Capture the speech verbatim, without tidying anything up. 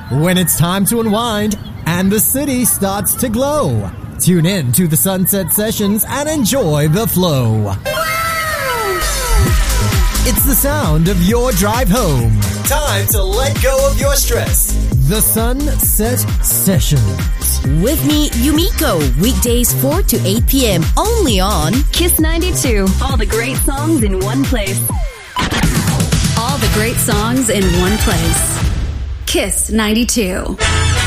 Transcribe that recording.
when it's time to unwind and the city starts to glow. Tune in to the Sunset Sessions and enjoy the flow. It's the sound of your drive home. Time to let go of your stress. The Sunset Sessions. With me, Yumiko, weekdays four to eight p.m. only on Kiss ninety-two. All the great songs in one place. All the great songs in one place. Kiss ninety-two.